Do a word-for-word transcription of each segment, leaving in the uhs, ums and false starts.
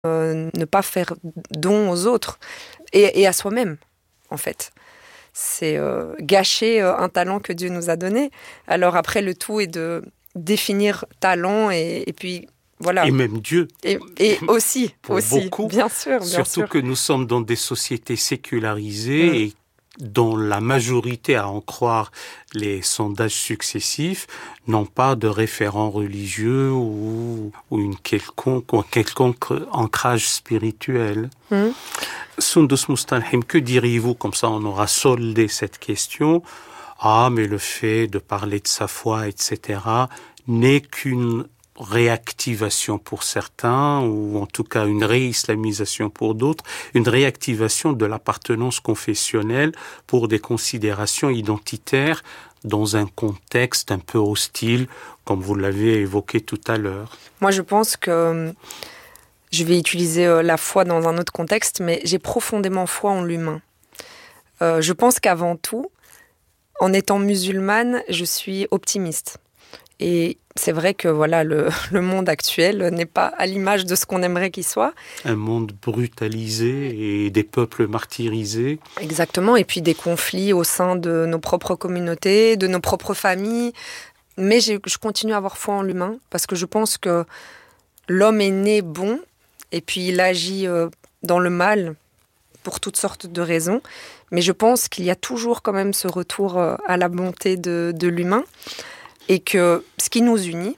euh, ne pas faire don aux autres et, et à soi-même, en fait. C'est euh, gâcher euh, un talent que Dieu nous a donné. Alors après, le tout est de définir talent et, et puis voilà. Et même Dieu. Et, et aussi, pour aussi, beaucoup, bien sûr, bien surtout sûr. que nous sommes dans des sociétés sécularisées Mm. et dont la majorité, à en croire les sondages successifs, n'ont pas de référent religieux ou, ou une quelconque, ou un quelconque ancrage spirituel. Mm. Sundus Mustalhim, que diriez-vous, comme ça on aura soldé cette question? Ah, mais le fait de parler de sa foi, et cetera, n'est qu'une réactivation pour certains, ou en tout cas une réislamisation pour d'autres, une réactivation de l'appartenance confessionnelle pour des considérations identitaires dans un contexte un peu hostile, comme vous l'avez évoqué tout à l'heure. Moi, je pense que je vais utiliser euh, la foi dans un autre contexte, mais j'ai profondément foi en l'humain. Euh, je pense qu'avant tout, en étant musulmane, je suis optimiste. Et c'est vrai que voilà, le, le monde actuel n'est pas à l'image de ce qu'on aimerait qu'il soit. Un monde brutalisé et des peuples martyrisés. Exactement, et puis des conflits au sein de nos propres communautés, de nos propres familles. Mais j'ai, je continue à avoir foi en l'humain, parce que je pense que l'homme est né bon, et puis il agit euh, dans le mal pour toutes sortes de raisons. Mais je pense qu'il y a toujours quand même ce retour euh, à la bonté de, de l'humain. Et que ce qui nous unit,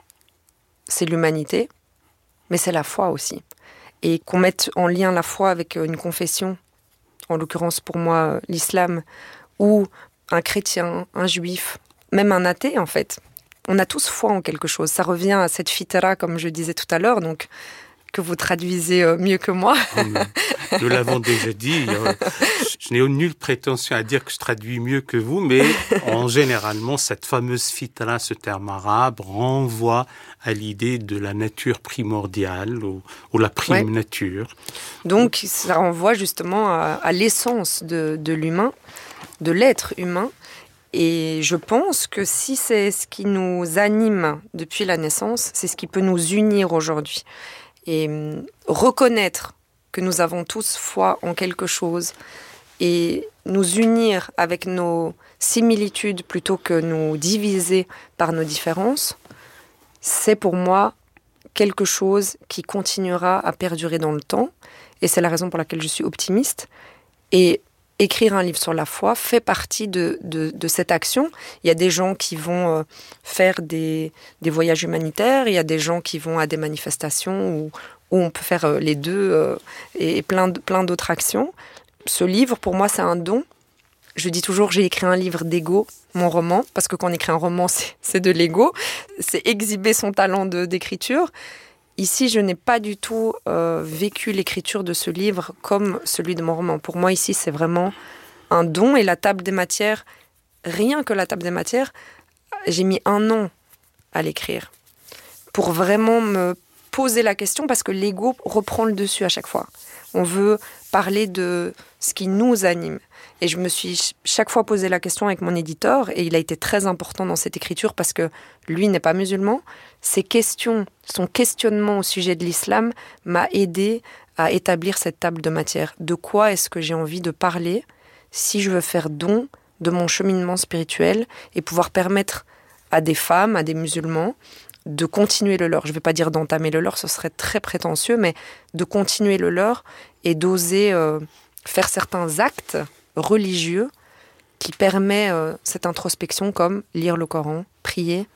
c'est l'humanité, mais c'est la foi aussi. Et qu'on mette en lien la foi avec une confession, en l'occurrence pour moi l'islam, ou un chrétien, un juif, même un athée en fait. On a tous foi en quelque chose. Ça revient à cette fitra, comme je disais tout à l'heure, donc que vous traduisez mieux que moi. Nous l'avons déjà dit. Je n'ai nulle prétention à dire que je traduis mieux que vous, mais en généralement, cette fameuse fitra, ce terme arabe, renvoie à l'idée de la nature primordiale ou, ou la prime ouais. nature. Donc, ça renvoie justement à, à l'essence de, de l'humain, de l'être humain. Et je pense que si c'est ce qui nous anime depuis la naissance, c'est ce qui peut nous unir aujourd'hui. Et euh, reconnaître que nous avons tous foi en quelque chose et nous unir avec nos similitudes plutôt que nous diviser par nos différences, c'est pour moi quelque chose qui continuera à perdurer dans le temps. Et c'est la raison pour laquelle je suis optimiste. Et écrire un livre sur la foi fait partie de, de, de cette action. Il y a des gens qui vont euh, faire des, des voyages humanitaires, il y a des gens qui vont à des manifestations où, où on peut faire euh, les deux euh, et plein, de, plein d'autres actions. Ce livre, pour moi, c'est un don. Je dis toujours, j'ai écrit un livre d'ego, mon roman, parce que quand on écrit un roman, c'est, c'est de l'ego. C'est exhiber son talent de, d'écriture. Ici, je n'ai pas du tout euh, vécu l'écriture de ce livre comme celui de mon roman. Pour moi, ici, c'est vraiment un don. Et la table des matières, rien que la table des matières, j'ai mis un an à l'écrire pour vraiment me poser la question, parce que l'ego reprend le dessus à chaque fois. On veut parler de ce qui nous anime. Et je me suis chaque fois posé la question avec mon éditeur, et il a été très important dans cette écriture parce que lui n'est pas musulman. Ses questions, son questionnement au sujet de l'islam m'a aidé à établir cette table de matière. De quoi est-ce que j'ai envie de parler si je veux faire don de mon cheminement spirituel et pouvoir permettre à des femmes, à des musulmans, de continuer le leur. Je ne vais pas dire d'entamer le leur, ce serait très prétentieux, mais de continuer le leur et d'oser euh, faire certains actes religieux qui permet euh, cette introspection, comme lire le Coran, prier,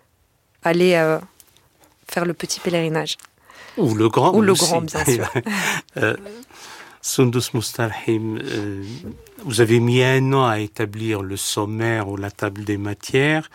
aller euh, faire le petit pèlerinage. Ou le grand. Ou le aussi. grand, bien sûr. euh, Sundus Mustalhim, euh, vous avez mis un an à établir le sommaire ou la table des matières.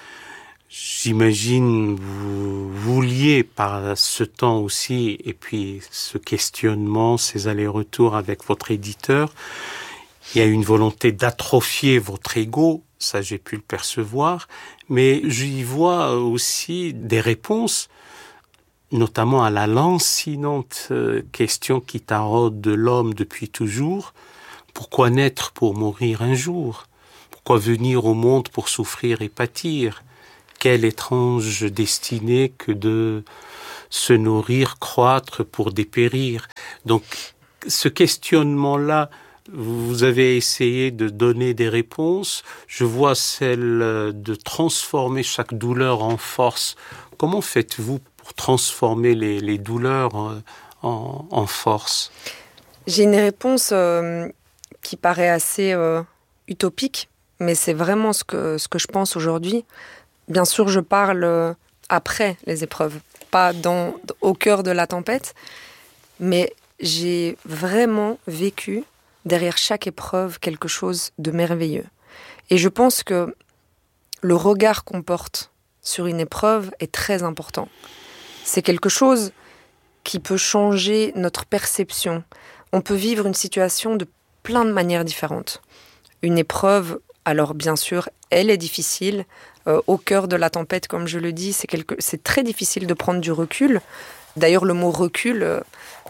J'imagine vous vouliez par ce temps aussi, et puis ce questionnement, ces allers-retours avec votre éditeur, il y a une volonté d'atrophier votre ego, ça j'ai pu le percevoir, mais j'y vois aussi des réponses, notamment à la lancinante question qui taraude de l'homme depuis toujours. Pourquoi naître pour mourir un jour ? Pourquoi venir au monde pour souffrir et pâtir ? quelle étrange destinée que de se nourrir, croître pour dépérir. Donc, ce questionnement-là, vous avez essayé de donner des réponses. Je vois celle de transformer chaque douleur en force. Comment faites-vous pour transformer les, les douleurs en, en, en force? J'ai une réponse euh, qui paraît assez euh, utopique, mais c'est vraiment ce que, ce que je pense aujourd'hui. Bien sûr, je parle euh, après les épreuves, pas dans, au cœur de la tempête, mais j'ai vraiment vécu derrière chaque épreuve quelque chose de merveilleux. Et je pense que le regard qu'on porte sur une épreuve est très important. C'est quelque chose qui peut changer notre perception. On peut vivre une situation de plein de manières différentes. Une épreuve, alors bien sûr, elle est difficile. Euh, au cœur de la tempête, comme je le dis, c'est, quelque... c'est très difficile de prendre du recul. D'ailleurs, le mot recul, euh,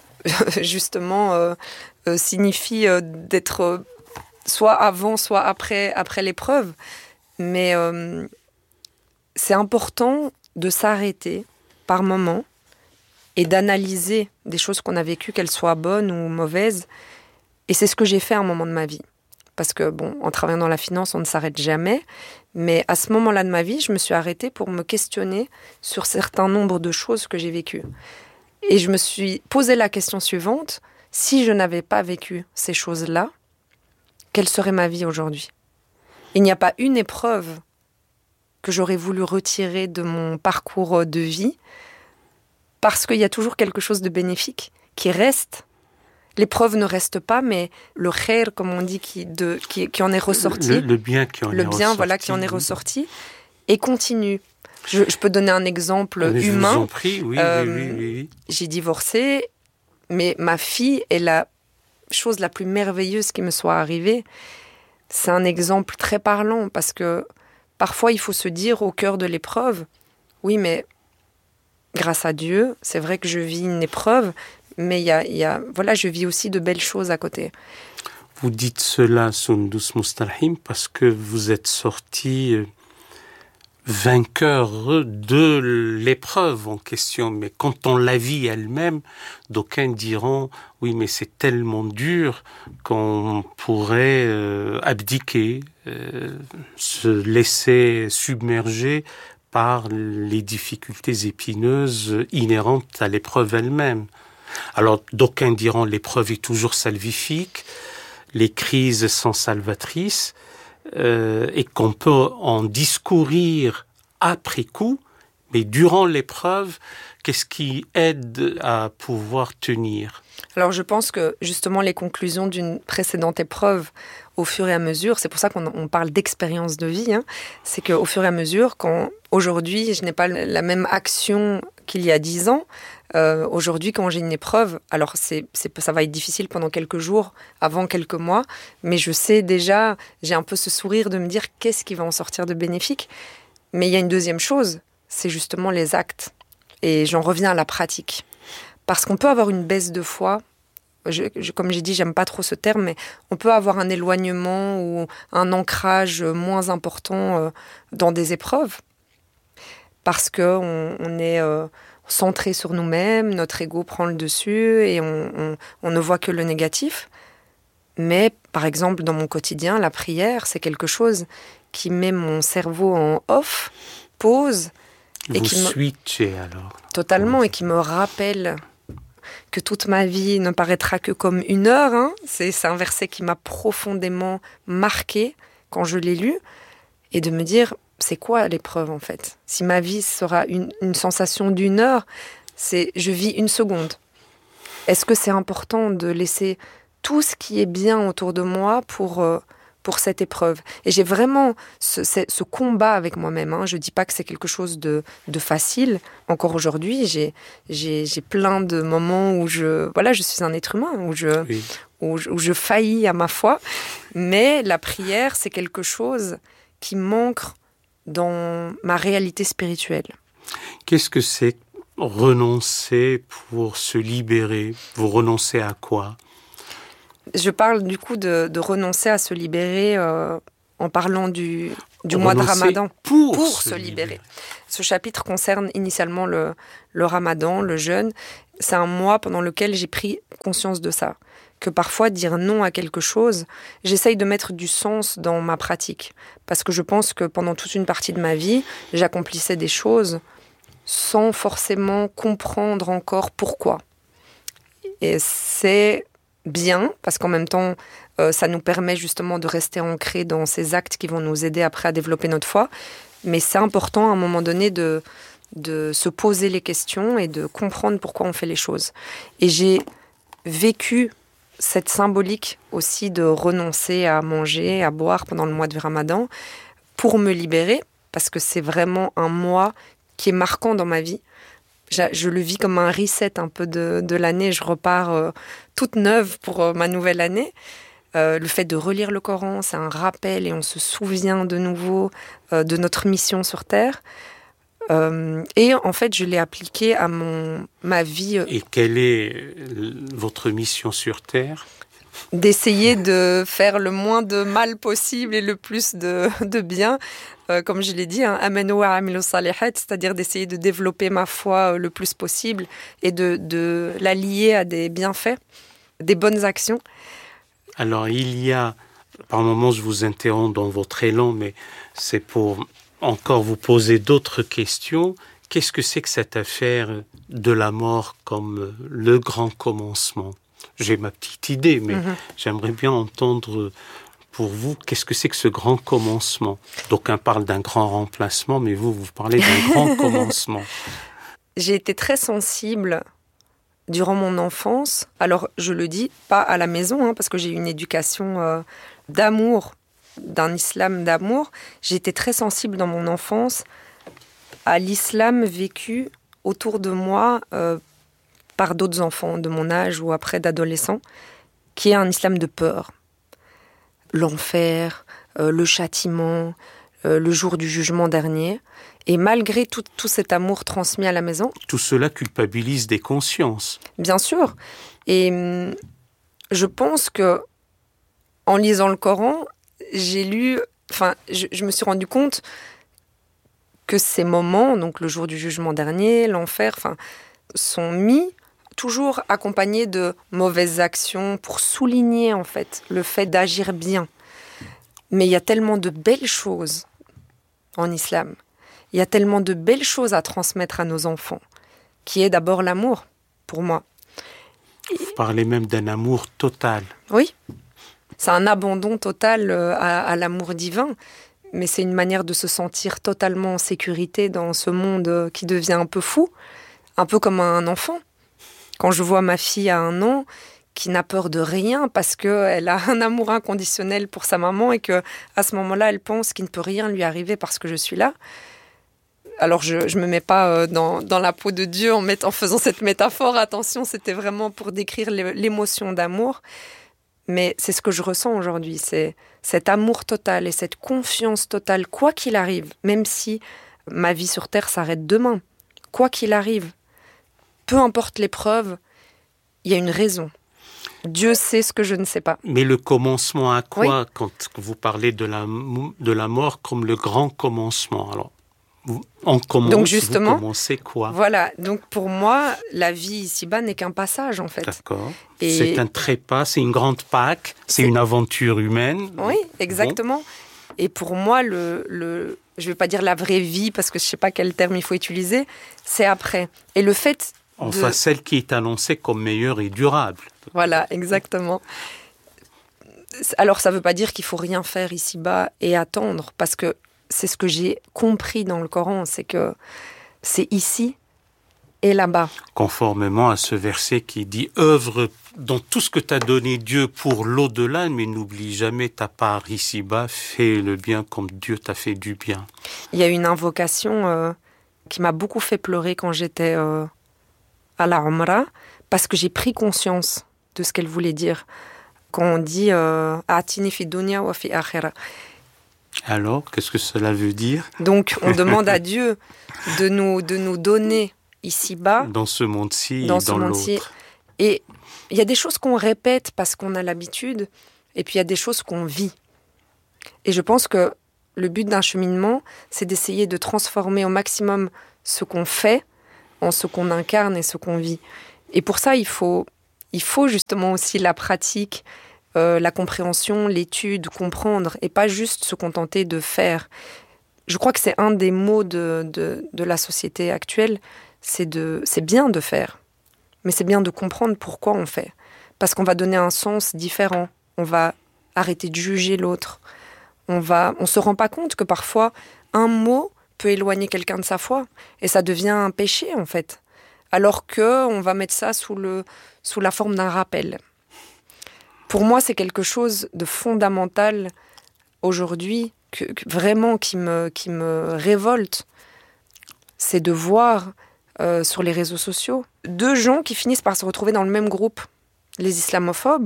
justement, euh, euh, signifie euh, d'être euh, soit avant, soit après, après l'épreuve. Mais euh, c'est important de s'arrêter par moment et d'analyser des choses qu'on a vécues, qu'elles soient bonnes ou mauvaises. Et c'est ce que j'ai fait à un moment de ma vie. Parce que, bon, en travaillant dans la finance, on ne s'arrête jamais. Mais à ce moment-là de ma vie, je me suis arrêtée pour me questionner sur certains nombres de choses que j'ai vécues. Et je me suis posé la question suivante. Si je n'avais pas vécu ces choses-là, quelle serait ma vie aujourd'hui ? Il n'y a pas une épreuve que j'aurais voulu retirer de mon parcours de vie, parce qu'il y a toujours quelque chose de bénéfique qui reste. L'épreuve ne reste pas, mais le khair, comme on dit, qui, de, qui, qui en est ressorti. Le, le bien qui en le est bien, ressorti. Voilà, qui en est ressorti et continue. Je, je peux donner un exemple mais humain. Je vous en prie, oui, euh, oui, oui, oui, oui. J'ai divorcé, mais ma fille est la chose la plus merveilleuse qui me soit arrivée. C'est un exemple très parlant parce que parfois il faut se dire au cœur de l'épreuve, oui, mais grâce à Dieu, c'est vrai que je vis une épreuve, mais il y a, y a, voilà, je vis aussi de belles choses à côté. Vous dites cela, Soundous Moustalhim, parce que vous êtes sorti vainqueur de l'épreuve en question. Mais quand on la vit elle-même, d'aucuns diront, oui, mais c'est tellement dur qu'on pourrait euh, abdiquer, euh, se laisser submerger par les difficultés épineuses inhérentes à l'épreuve elle-même. Alors, d'aucuns diront l'épreuve est toujours salvifique, les crises sont salvatrices, euh, et qu'on peut en discourir après coup, mais durant l'épreuve, qu'est-ce qui aide à pouvoir tenir ? Alors, je pense que justement les conclusions d'une précédente épreuve, au fur et à mesure, c'est pour ça qu'on on parle d'expérience de vie, hein, c'est qu'au fur et à mesure, quand aujourd'hui je n'ai pas la même action qu'il y a dix ans, euh, aujourd'hui quand j'ai une épreuve, alors c'est, c'est, ça va être difficile pendant quelques jours, avant quelques mois, mais je sais déjà, j'ai un peu ce sourire de me dire qu'est-ce qui va en sortir de bénéfique. Mais il y a une deuxième chose, c'est justement les actes. Et j'en reviens à la pratique. Parce qu'on peut avoir une baisse de foi. Je, je, comme j'ai dit, j'aime pas trop ce terme, mais on peut avoir un éloignement ou un ancrage moins important euh, dans des épreuves. Parce qu'on on est euh, centré sur nous-mêmes, notre ego prend le dessus et on, on, on ne voit que le négatif. Mais, par exemple, dans mon quotidien, la prière, c'est quelque chose qui met mon cerveau en off, pause. Vous et qui switchez me... alors. Totalement, et qui me rappelle que toute ma vie ne paraîtra que comme une heure. Hein. C'est, c'est un verset qui m'a profondément marqué quand je l'ai lu. Et de me dire, c'est quoi l'épreuve en fait ? Si ma vie sera une, une sensation d'une heure, c'est je vis une seconde. Est-ce que c'est important de laisser tout ce qui est bien autour de moi pour... Euh, pour cette épreuve. Et j'ai vraiment ce, ce, ce combat avec moi-même. Hein. Je ne dis pas que c'est quelque chose de, de facile. Encore aujourd'hui, j'ai, j'ai, j'ai plein de moments où je, voilà, je suis un être humain, où je, oui. où, je, où je faillis à ma foi. Mais la prière, c'est quelque chose qui manque dans ma réalité spirituelle. Qu'est-ce que c'est renoncer pour se libérer ? Vous renoncez à quoi ? Je parle du coup de, de renoncer à se libérer euh, en parlant du... du mois de Ramadan pour, pour se, se libérer. libérer. Ce chapitre concerne initialement le, le Ramadan, le jeûne. C'est un mois pendant lequel j'ai pris conscience de ça. Que parfois, dire non à quelque chose, j'essaye de mettre du sens dans ma pratique. Parce que je pense que pendant toute une partie de ma vie, j'accomplissais des choses sans forcément comprendre encore pourquoi. Et c'est bien, parce qu'en même temps, euh, ça nous permet justement de rester ancrés dans ces actes qui vont nous aider après à développer notre foi. Mais c'est important à un moment donné de, de se poser les questions et de comprendre pourquoi on fait les choses. Et j'ai vécu cette symbolique aussi de renoncer à manger, à boire pendant le mois de Ramadan pour me libérer, parce que c'est vraiment un mois qui est marquant dans ma vie. Je, je le vis comme un reset un peu de, de l'année. Je repars euh, toute neuve pour euh, ma nouvelle année. Euh, le fait de relire le Coran, c'est un rappel et on se souvient de nouveau euh, de notre mission sur Terre. Euh, et en fait, je l'ai appliqué à mon, ma vie. Euh, et quelle est votre mission sur Terre ? D'essayer de faire le moins de mal possible et le plus de, de bien. Euh, comme je l'ai dit, hein, amenu wa amilu salihat, c'est-à-dire d'essayer de développer ma foi le plus possible et de, de la lier à des bienfaits, des bonnes actions. Alors, il y a, par moments je vous interromps dans votre élan, mais c'est pour encore vous poser d'autres questions. Qu'est-ce que c'est que cette affaire de la mort comme le grand commencement ? J'ai ma petite idée, mais mmh. j'aimerais bien entendre pour vous, qu'est-ce que c'est que ce grand commencement ? D'aucuns parlent d'un grand remplacement, mais vous, vous parlez d'un grand commencement. J'ai été très sensible durant mon enfance. Alors, je le dis, pas à la maison, hein, parce que j'ai eu une éducation euh, d'amour, d'un islam d'amour. J'ai été très sensible dans mon enfance à l'islam vécu autour de moi euh, par d'autres enfants de mon âge ou après d'adolescents, qui est un islam de peur. L'enfer, euh, le châtiment, euh, le jour du jugement dernier. Et malgré tout, tout cet amour transmis à la maison... Tout cela culpabilise des consciences. Bien sûr. Et hum, je pense que en lisant le Coran, j'ai lu... Enfin, je, je me suis rendu compte que ces moments, donc le jour du jugement dernier, l'enfer, enfin, sont mis toujours accompagnés de mauvaises actions pour souligner en fait le fait d'agir bien. Mais il y a tellement de belles choses en islam. Il y a tellement de belles choses à transmettre à nos enfants, qui est d'abord l'amour, pour moi. Vous parlez même d'un amour total. Oui, c'est un abandon total à, à l'amour divin, mais c'est une manière de se sentir totalement en sécurité dans ce monde qui devient un peu fou, un peu comme un enfant. Quand je vois ma fille à un an qui n'a peur de rien parce qu'elle a un amour inconditionnel pour sa maman et qu'à ce moment-là, elle pense qu'il ne peut rien lui arriver parce que je suis là. Alors, je ne me mets pas dans, dans la peau de Dieu en, met, en faisant cette métaphore. Attention, c'était vraiment pour décrire l'émotion d'amour. Mais c'est ce que je ressens aujourd'hui. C'est cet amour total et cette confiance totale, quoi qu'il arrive, même si ma vie sur Terre s'arrête demain, quoi qu'il arrive, peu importe l'épreuve, il y a une raison. Dieu sait ce que je ne sais pas. Mais le commencement à quoi, oui. Quand vous parlez de la, de la mort comme le grand commencement? Alors, on commence, donc justement, vous commencez quoi? Voilà, donc pour moi, la vie ici-bas n'est qu'un passage en fait. D'accord. Et c'est un trépas, c'est une grande Pâque, c'est, c'est une aventure humaine. Oui, exactement. Bon. Et pour moi, le, le, je ne vais pas dire la vraie vie, parce que je ne sais pas quel terme il faut utiliser, c'est après. Et le fait... Enfin, de... celle qui est annoncée comme meilleure et durable. Voilà, exactement. Alors, ça ne veut pas dire qu'il ne faut rien faire ici-bas et attendre, parce que c'est ce que j'ai compris dans le Coran, c'est que c'est ici et là-bas. Conformément à ce verset qui dit « œuvre dans tout ce que t'a donné Dieu pour l'au-delà, mais n'oublie jamais ta part ici-bas, fais le bien comme Dieu t'a fait du bien. » Il y a une invocation euh, qui m'a beaucoup fait pleurer quand j'étais euh, à la Umrah, parce que j'ai pris conscience de ce qu'elle voulait dire. Quand on dit euh, « Atini fi dunya wa fi akhira ». Alors, qu'est-ce que cela veut dire? Donc, on demande à Dieu de nous, de nous donner ici-bas. Dans ce monde-ci dans et dans monde-ci. l'autre. Et il y a des choses qu'on répète parce qu'on a l'habitude, et puis il y a des choses qu'on vit. Et je pense que Le but d'un cheminement, c'est d'essayer de transformer au maximum ce qu'on fait en ce qu'on incarne et ce qu'on vit. Et pour ça, il faut, il faut justement aussi la pratique, euh, la compréhension, l'étude, comprendre, et pas juste se contenter de faire. Je crois que c'est un des mots de, de, de la société actuelle, c'est, de, c'est bien de faire, mais c'est bien de comprendre pourquoi on fait. Parce qu'on va donner un sens différent, on va arrêter de juger l'autre. On va, on se rend pas compte que parfois, un mot peut éloigner quelqu'un de sa foi, et ça devient un péché en fait. Alors qu'on va mettre ça sous, le, sous la forme d'un rappel. Pour moi, c'est quelque chose de fondamental aujourd'hui, que, que vraiment qui me, qui me révolte. C'est de voir euh, sur les réseaux sociaux deux gens qui finissent par se retrouver dans le même groupe, les islamophobes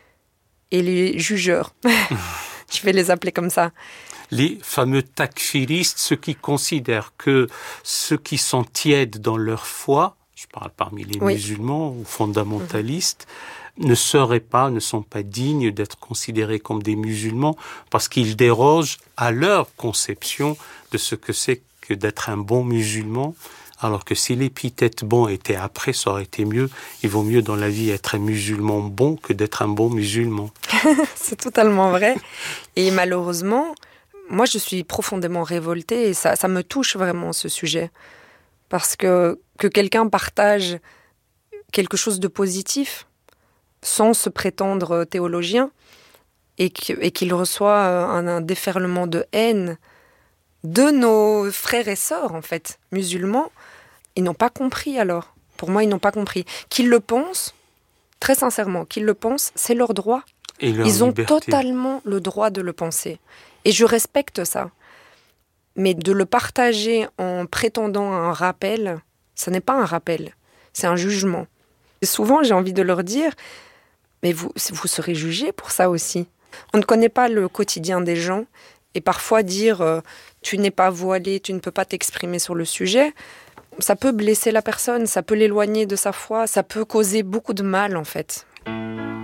et les jugeurs. Je vais les appeler comme ça. Les fameux takfiristes, ceux qui considèrent que ceux qui sont tièdes dans leur foi, je parle parmi les oui. musulmans ou fondamentalistes, mmh. ne seraient pas, ne sont pas dignes d'être considérés comme des musulmans parce qu'ils dérogent à leur conception de ce que c'est que d'être un bon musulman. Alors que si l'épithète bon était après, ça aurait été mieux. Il vaut mieux dans la vie être un musulman bon que d'être un bon musulman. C'est totalement vrai. Et malheureusement, moi je suis profondément révoltée et ça, ça me touche vraiment ce sujet. Parce que, que quelqu'un partage quelque chose de positif sans se prétendre théologien et, que, et qu'il reçoit un, un déferlement de haine de nos frères et sœurs, en fait, musulmans, ils n'ont pas compris alors. Pour moi, ils n'ont pas compris. Qu'ils le pensent, très sincèrement, qu'ils le pensent, c'est leur droit. Et leur ils ont liberté. Totalement le droit de le penser. Et je respecte ça. Mais de le partager en prétendant à un rappel, ce n'est pas un rappel, c'est un jugement. Et souvent, j'ai envie de leur dire, mais vous, vous serez jugés pour ça aussi. On ne connaît pas le quotidien des gens. Et parfois dire euh, « tu n'es pas voilé, tu ne peux pas t'exprimer sur le sujet », ça peut blesser la personne, ça peut l'éloigner de sa foi, ça peut causer beaucoup de mal en fait.